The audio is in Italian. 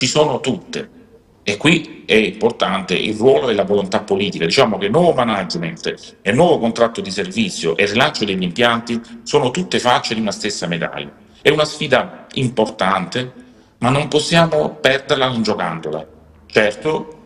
ci sono tutte. E qui è importante il ruolo e la volontà politica. Diciamo che nuovo management e nuovo contratto di servizio e rilancio degli impianti sono tutte facce di una stessa medaglia. È una sfida importante, ma non possiamo perderla non giocandola. Certo,